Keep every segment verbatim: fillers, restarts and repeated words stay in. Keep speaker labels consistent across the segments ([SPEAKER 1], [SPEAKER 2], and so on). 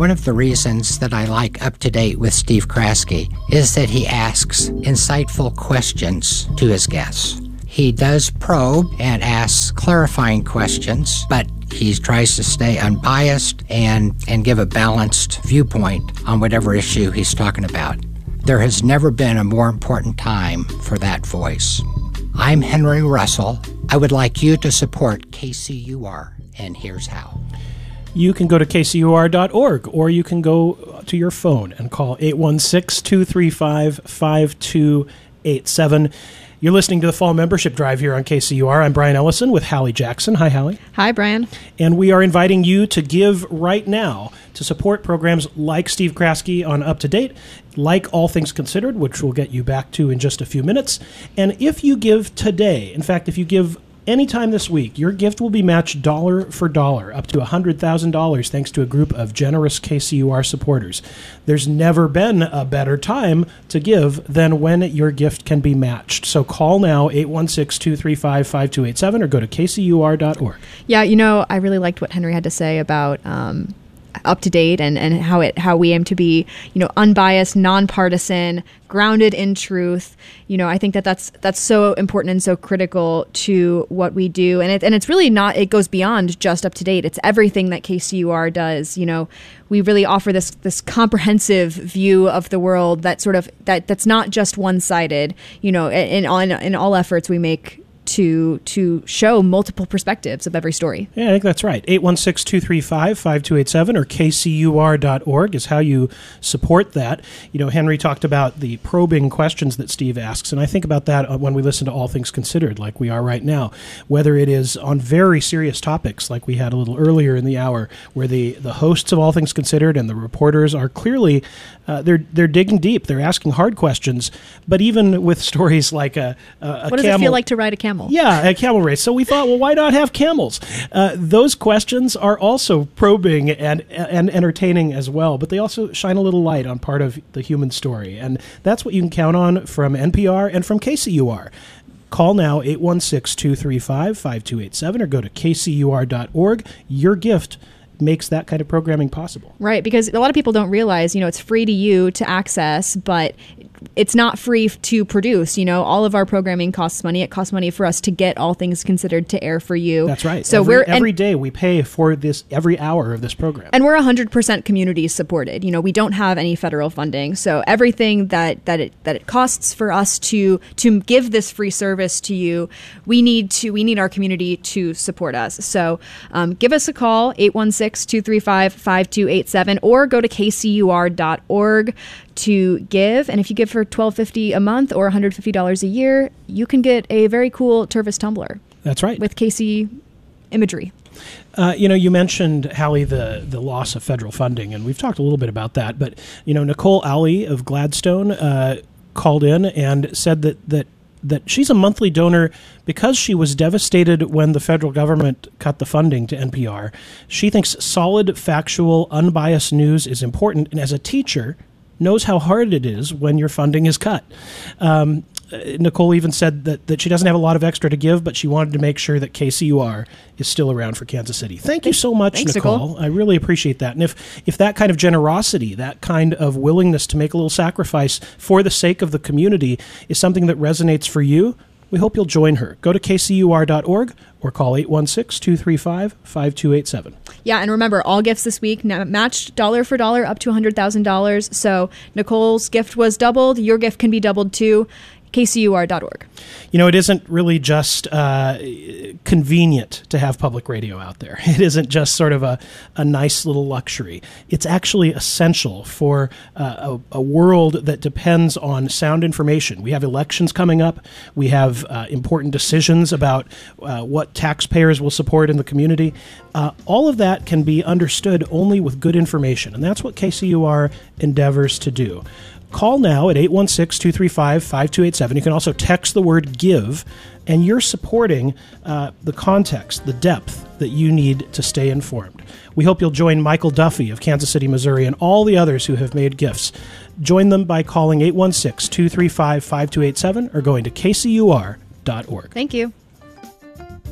[SPEAKER 1] One of the reasons that I like Up to Date with Steve Kraske is that he asks insightful questions to his guests. He does probe and asks clarifying questions, but he tries to stay unbiased and, and give a balanced viewpoint on whatever issue he's talking about. There has never been a more important time for that voice. I'm Henry Russell. I would like you to support K C U R, and here's how.
[SPEAKER 2] You can go to K C U R dot org, or you can go to your phone and call eight one six, two three five, five two eight seven. You're listening to the Fall Membership Drive here on K C U R. I'm Brian Ellison with Hallie Jackson. Hi, Hallie.
[SPEAKER 3] Hi, Brian.
[SPEAKER 2] And we are inviting you to give right now to support programs like Steve Kraske on Up to Date, like All Things Considered, which we'll get you back to in just a few minutes. And if you give today, in fact, if you give anytime this week, your gift will be matched dollar for dollar, up to one hundred thousand dollars, thanks to a group of generous K C U R supporters. There's never been a better time to give than when your gift can be matched. So call now, eight one six, two three five, five two eight seven, or go to K C U R dot org.
[SPEAKER 3] Yeah, you know, I really liked what Henry had to say about um, Up to Date and, and how it how we aim to be, you know, unbiased, nonpartisan, grounded in truth. You know, I think that that's that's so important and so critical to what we do, and it and it's really not. It goes beyond just Up to Date. It's everything that K C U R does. You know, we really offer this this comprehensive view of the world that sort of that that's not just one sided. You know, in on in all efforts we make to to show multiple perspectives of every story.
[SPEAKER 2] Yeah, I think that's right. eight one six, two three five, five two eight seven or K C U R dot org is how you support that. You know, Henry talked about the probing questions that Steve asks, and I think about that when we listen to All Things Considered, like we are right now, whether it is on very serious topics, like we had a little earlier in the hour, where the, the hosts of All Things Considered and the reporters are clearly, uh, they're they're digging deep, they're asking hard questions, but even with stories like a, a, a
[SPEAKER 3] What does
[SPEAKER 2] camel,
[SPEAKER 3] it feel like to ride a camel?
[SPEAKER 2] Yeah, a camel race. So we thought, well, why not have camels? Uh, those questions are also probing and and entertaining as well, but they also shine a little light on part of the human story. And that's what you can count on from N P R and from K C U R. Call now, eight one six, two three five, five two eight seven, or go to K C U R dot org. Your gift makes that kind of programming possible.
[SPEAKER 3] Right, because a lot of people don't realize, you know, it's free to you to access, but it's not free to produce. You know, all of our programming costs money. It costs money for us to get All Things Considered to air for you.
[SPEAKER 2] That's right.
[SPEAKER 3] So
[SPEAKER 2] every,
[SPEAKER 3] we're
[SPEAKER 2] every
[SPEAKER 3] and,
[SPEAKER 2] day we pay for this, every hour of this program.
[SPEAKER 3] And we're one hundred percent community supported. You know, we don't have any federal funding. So everything that, that it that it costs for us to to give this free service to you, we need to we need our community to support us. So um, give us a call, eight one six, two three five, five two eight seven, or go to K C U R dot org to give. And if you give for twelve fifty a month or one hundred fifty dollars a year, you can get a very cool Tervis tumbler.
[SPEAKER 2] That's right.
[SPEAKER 3] With K C imagery.
[SPEAKER 2] Uh, you know, you mentioned, Hallie, the, the loss of federal funding, and we've talked a little bit about that. But, you know, Nicole Ali of Gladstone uh, called in and said that, that that she's a monthly donor because she was devastated when the federal government cut the funding to N P R. She thinks solid, factual, unbiased news is important, and as a teacher, knows how hard it is when your funding is cut. Um, Nicole even said that, that she doesn't have a lot of extra to give, but she wanted to make sure that K C U R is still around for Kansas City. Thank you so much,
[SPEAKER 3] Thanks,
[SPEAKER 2] Nicole.
[SPEAKER 3] Nicole.
[SPEAKER 2] I really appreciate that. And if, if that kind of generosity, that kind of willingness to make a little sacrifice for the sake of the community is something that resonates for you, we hope you'll join her. Go to K C U R dot org or call eight one six, two three five, five two eight seven.
[SPEAKER 3] Yeah, and remember, all gifts this week now matched dollar for dollar up to one hundred thousand dollars. So Nicole's gift was doubled. Your gift can be doubled too. K C U R dot org.
[SPEAKER 2] You know, it isn't really just uh, convenient to have public radio out there. It isn't just sort of a, a nice little luxury. It's actually essential for uh, a, a world that depends on sound information. We have elections coming up. We have uh, important decisions about uh, what taxpayers will support in the community. Uh, all of that can be understood only with good information, and that's what K C U R endeavors to do. Call now at eight one six, two three five, five two eight seven. You can also text the word GIVE, and you're supporting uh, the context, the depth that you need to stay informed. We hope you'll join Michael Duffy of Kansas City, Missouri, and all the others who have made gifts. Join them by calling eight one six, two three five, five two eight seven or going to K C U R dot org.
[SPEAKER 3] Thank you.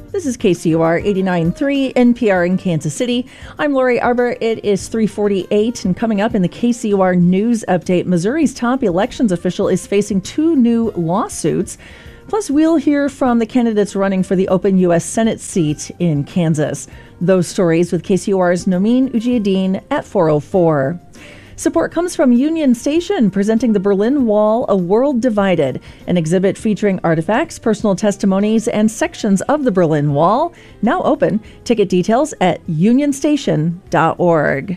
[SPEAKER 4] This is K C U R eighty-nine point three N P R in Kansas City. I'm Lori Arbor. It is three forty-eight, and coming up in the K C U R News Update, Missouri's top elections official is facing two new lawsuits. Plus, we'll hear from the candidates running for the open U S Senate seat in Kansas. Those stories with K C U R's Nomin Ujiyediin at four oh four. Support comes from Union Station, presenting the Berlin Wall, A World Divided, an exhibit featuring artifacts, personal testimonies, and sections of the Berlin Wall. Now open. Ticket details at union station dot org.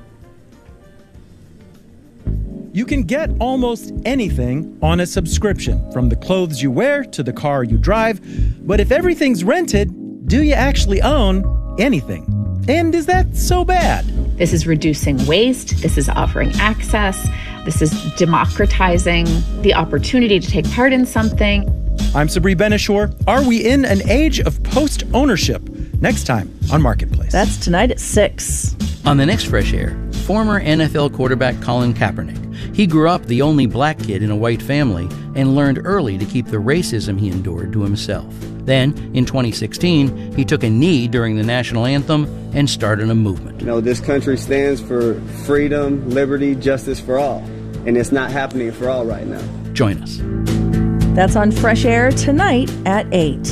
[SPEAKER 5] You can get almost anything on a subscription, from the clothes you wear to the car you drive. But if everything's rented, do you actually own anything? And is that so bad?
[SPEAKER 6] This is reducing waste. This is offering access. This is democratizing the opportunity to take part in something.
[SPEAKER 5] I'm Sabri Benishore. Are we in an age of post-ownership? Next time on Marketplace.
[SPEAKER 4] That's tonight at six.
[SPEAKER 7] On the next Fresh Air, former N F L quarterback Colin Kaepernick. He grew up the only black kid in a white family and learned early to keep the racism he endured to himself. Then, in twenty sixteen, he took a knee during the national anthem and started a movement.
[SPEAKER 8] You know, this country stands for freedom, liberty, justice for all. And it's not happening for all right now.
[SPEAKER 7] Join us.
[SPEAKER 4] That's on Fresh Air tonight at eight.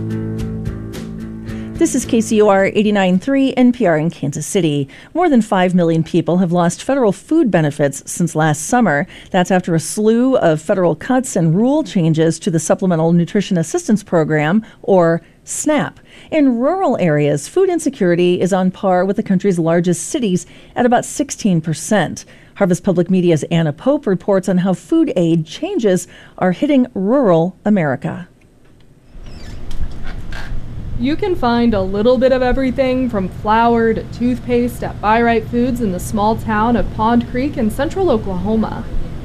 [SPEAKER 4] This is K C U R eighty-nine point three N P R in Kansas City. More than five million people have lost federal food benefits since last summer. That's after a slew of federal cuts and rule changes to the Supplemental Nutrition Assistance Program, or SNAP. In rural areas, food insecurity is on par with the country's largest cities at about sixteen percent. Harvest Public Media's Anna Pope reports on how food aid changes are hitting rural America.
[SPEAKER 9] You can find a little bit of everything from flour to toothpaste at Buy Right Foods in the small town of Pond Creek in central Oklahoma.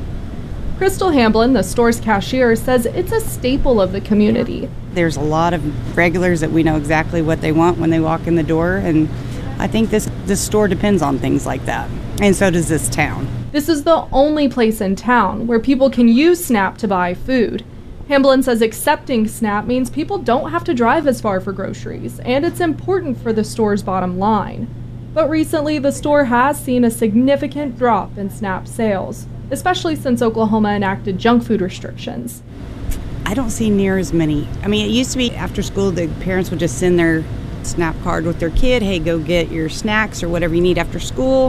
[SPEAKER 9] Crystal Hamblin, the store's cashier, says it's a staple of the community.
[SPEAKER 10] There's a lot of regulars that we know exactly what they want when they walk in the door, and I think this, this store depends on things like that, and so does this town.
[SPEAKER 9] This is the only place in town where people can use SNAP to buy food. Hamblin says accepting SNAP means people don't have to drive as far for groceries, and it's important for the store's bottom line. But recently, the store has seen a significant drop in SNAP sales, especially since Oklahoma enacted junk food restrictions.
[SPEAKER 10] I don't see near as many. I mean, it used to be after school, the parents would just send their SNAP card with their kid, hey, go get your snacks or whatever you need after school,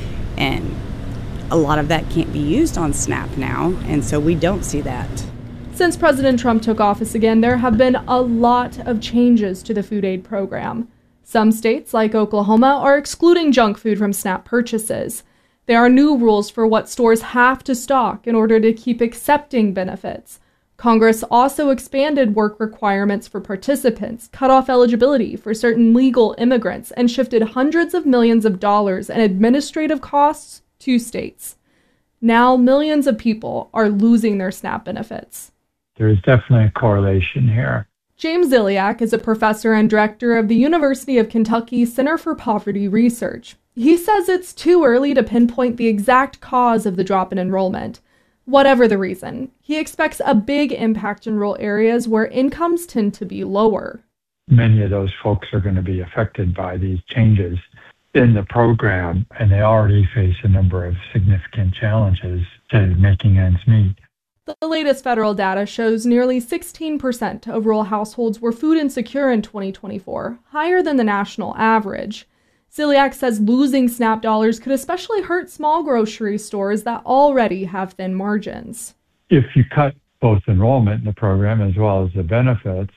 [SPEAKER 10] and a lot of that can't be used on SNAP now, and so we don't see that.
[SPEAKER 9] Since President Trump took office again, there have been a lot of changes to the food aid program. Some states, like Oklahoma, are excluding junk food from SNAP purchases. There are new rules for what stores have to stock in order to keep accepting benefits. Congress also expanded work requirements for participants, cut off eligibility for certain legal immigrants, and shifted hundreds of millions of dollars in administrative costs to states. Now, millions of people are losing their SNAP benefits.
[SPEAKER 11] There's definitely a correlation here.
[SPEAKER 9] James Ziliak is a professor and director of the University of Kentucky Center for Poverty Research. He says it's too early to pinpoint the exact cause of the drop in enrollment. Whatever the reason, he expects a big impact in rural areas where incomes tend to be lower.
[SPEAKER 11] Many of those folks are going to be affected by these changes in the program, and they already face a number of significant challenges to making ends meet.
[SPEAKER 9] The latest federal data shows nearly sixteen percent of rural households were food insecure in twenty twenty-four, higher than the national average. Ziliak says losing SNAP dollars could especially hurt small grocery stores that already have thin margins.
[SPEAKER 11] If you cut both enrollment in the program as well as the benefits,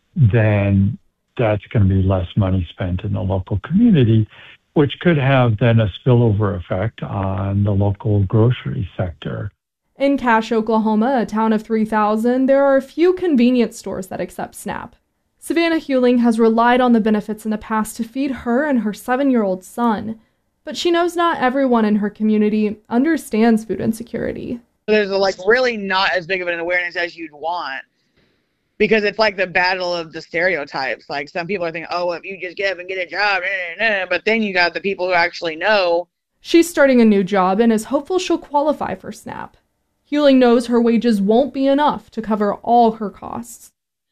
[SPEAKER 11] then that's going to be less money spent in the local community, which could have then a spillover effect on the local grocery sector.
[SPEAKER 9] In Cache, Oklahoma, a town of three thousand, there are a few convenience stores that accept SNAP. Savannah Hewling has relied on the benefits in the past to feed her and her seven-year-old son, but she knows not everyone in her community understands food insecurity.
[SPEAKER 12] There's a, like really not as big of an awareness as you'd want, because it's like the battle of the stereotypes. Like some people are thinking, oh, if you just get up and get a job, nah, nah, nah. But then you got the people who actually know.
[SPEAKER 9] She's starting a new job and is hopeful she'll qualify for SNAP. Hewling knows her wages won't be enough to cover all her costs.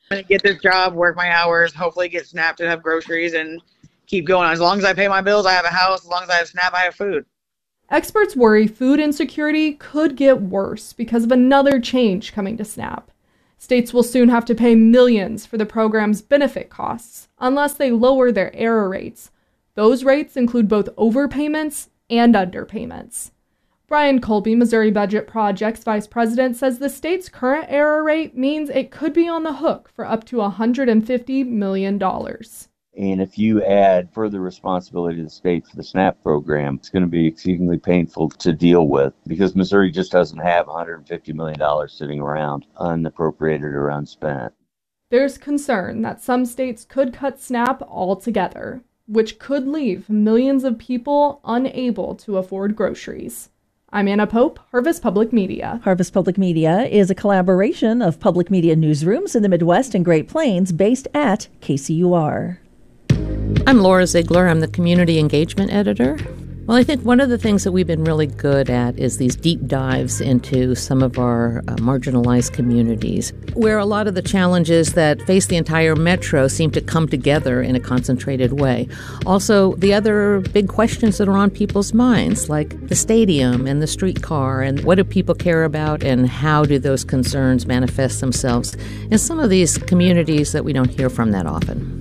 [SPEAKER 12] I'm gonna get this job, work my hours, hopefully get SNAP to have groceries, and keep going. As long as I pay my bills, I have a house. As long as I have SNAP, I have food.
[SPEAKER 9] Experts worry food insecurity could get worse because of another change coming to SNAP. States will soon have to pay millions for the program's benefit costs unless they lower their error rates. Those rates include both overpayments and underpayments. Brian Colby, Missouri Budget Project's vice president, says the state's current error rate means it could be on the hook for up to one hundred fifty million dollars.
[SPEAKER 13] And if you add further responsibility to the state for the SNAP program, it's going to be exceedingly painful to deal with because Missouri just doesn't have one hundred fifty million dollars sitting around unappropriated or unspent.
[SPEAKER 9] There's concern that some states could cut SNAP altogether, which could leave millions of people unable to afford groceries. I'm Anna Pope, Harvest Public Media.
[SPEAKER 4] Harvest Public Media is a collaboration of public media newsrooms in the Midwest and Great Plains based at K C U R.
[SPEAKER 14] I'm Laura Ziegler. I'm the Community Engagement Editor. Well, I think one of the things that we've been really good at is these deep dives into some of our uh, marginalized communities, where a lot of the challenges that face the entire metro seem to come together in a concentrated way. Also, the other big questions that are on people's minds, like the stadium and the streetcar, and what do people care about, and how do those concerns manifest themselves in some of these communities that we don't hear from that often.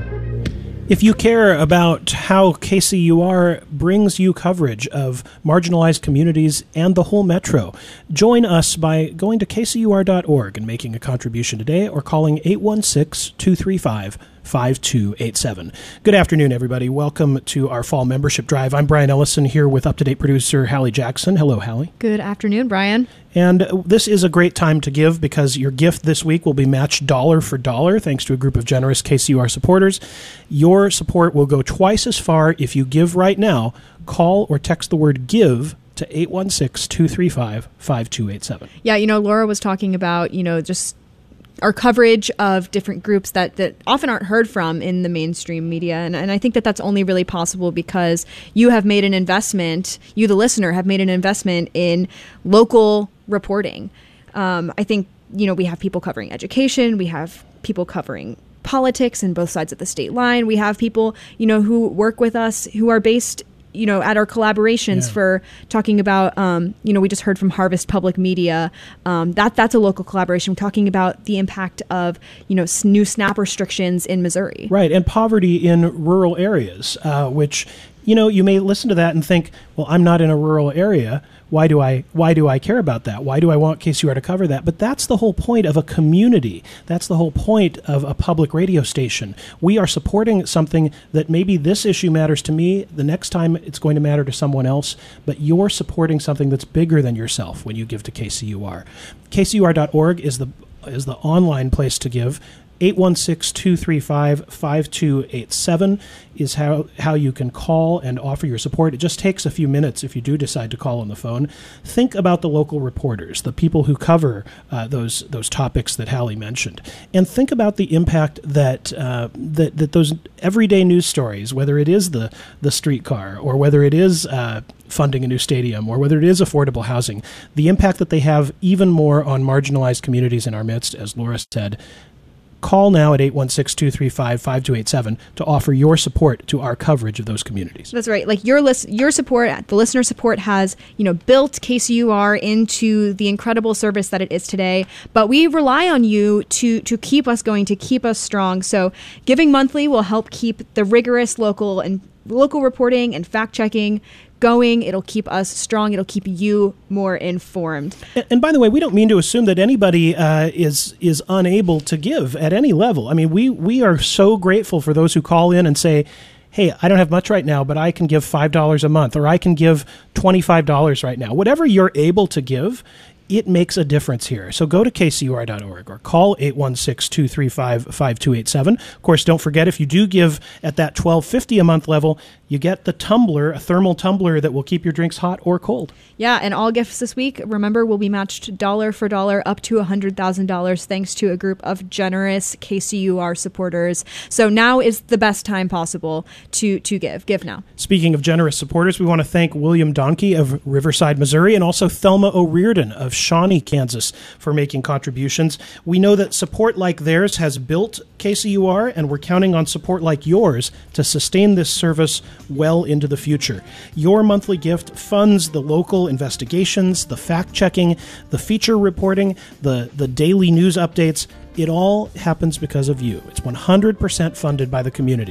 [SPEAKER 2] If you care about how K C U R brings you coverage of marginalized communities and the whole metro, join us by going to K C U R dot org and making a contribution today, or calling eight one six, two three five, five two eight seven. Good afternoon, everybody. Welcome to our fall membership drive. I'm Brian Ellison here with up-to-date producer Hallie Jackson. Hello, Hallie.
[SPEAKER 3] Good afternoon, Brian.
[SPEAKER 2] And this is a great time to give because your gift this week will be matched dollar for dollar thanks to a group of generous K C U R supporters. Your support will go twice as far if you give right now. Call or text the word GIVE to eight one six, two three five, five two eight seven.
[SPEAKER 3] Yeah, you know, Laura was talking about, you know, just our coverage of different groups that, that often aren't heard from in the mainstream media. And, and I think that that's only really possible because you have made an investment, you the listener have made an investment in local reporting. Um, I think, you know, we have people covering education, we have people covering politics in both sides of the state line. We have people, you know, who work with us who are based, you know, at our collaborations yeah. for talking about, um, you know, we just heard from Harvest Public Media. Um, that that's a local collaboration talking about the impact of, you know, new SNAP restrictions in Missouri.
[SPEAKER 2] Right. And poverty in rural areas, uh, which, you know, you may listen to that and think, well, I'm not in a rural area. Why do I why do I care about that? Why do I want K C U R to cover that? But that's the whole point of a community. That's the whole point of a public radio station. We are supporting something that maybe this issue matters to me. The next time it's going to matter to someone else. But you're supporting something that's bigger than yourself when you give to K C U R. K C U R dot org is the is the online place to give. eight one six, two three five, five two eight seven is how, how you can call and offer your support. It just takes a few minutes if you do decide to call on the phone. Think about the local reporters, the people who cover uh, those those topics that Hallie mentioned, and think about the impact that uh, that that those everyday news stories, whether it is the the streetcar or whether it is uh, funding a new stadium or whether it is affordable housing, the impact that they have even more on marginalized communities in our midst, as Laura said. Call now at eight one six, two three five, five two eight seven to offer your support to our coverage of those communities.
[SPEAKER 3] That's right. Like your list, your support, the listener support has, you know, built K C U R into the incredible service that it is today. But we rely on you to to keep us going, to keep us strong. So giving monthly will help keep the rigorous local and local reporting and fact checking going. It'll keep us strong. It'll keep you more informed.
[SPEAKER 2] And, and by the way, we don't mean to assume that anybody uh, is is unable to give at any level. I mean, we we are so grateful for those who call in and say, hey, I don't have much right now, but I can give five dollars a month, or I can give twenty-five dollars right now. Whatever you're able to give, it makes a difference here. So go to K C U R dot org or call eight one six, two three five, five two eight seven. Of course, don't forget, if you do give at that twelve fifty a month level, you get the tumbler, a thermal tumbler that will keep your drinks hot or cold.
[SPEAKER 3] Yeah, and all gifts this week, remember, will be matched dollar for dollar up to one hundred thousand dollars thanks to a group of generous K C U R supporters. So now is the best time possible to, to give. Give now.
[SPEAKER 2] Speaking of generous supporters, we want to thank William Donkey of Riverside, Missouri, and also Thelma O'Riordan of of Shawnee, Kansas, for making contributions. We know that support like theirs has built K C U R, and we're counting on support like yours to sustain this service well into the future. Your monthly gift funds the local investigations, the fact-checking, the feature reporting, the, the daily news updates. It all happens because of you. It's one hundred percent funded by the community.